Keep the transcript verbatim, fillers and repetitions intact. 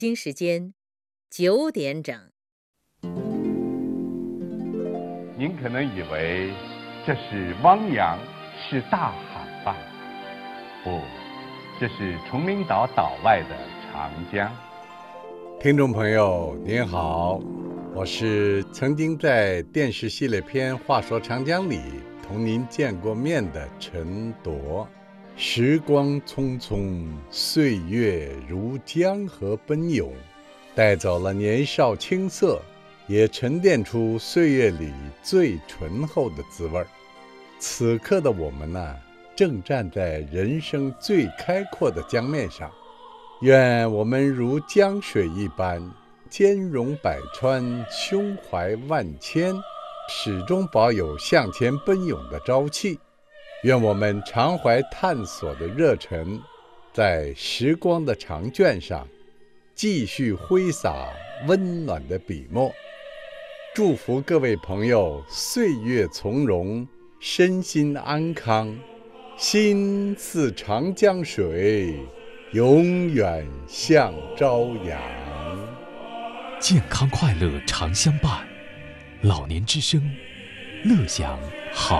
京时间九点整。 您可能以为这是汪洋，是大海吧？不，这是崇明岛岛外的长江。 听众朋友您好，我是曾经在电视系列片《话说长江》里同您见过面的陈铎。时光匆匆，岁月如江河奔涌，带走了年少青涩，也沉淀出岁月里最醇厚的滋味。此刻的我们呢，正站在人生最开阔的江面上，愿我们如江水一般，兼容百川，胸怀万千，始终保有向前奔涌的朝气。愿我们常怀探索的热忱，在时光的长卷上继续挥洒温暖的笔墨。祝福各位朋友岁月从容，身心安康，心似长江水，永远向朝阳。 健康快乐常相伴，老年之声，乐享好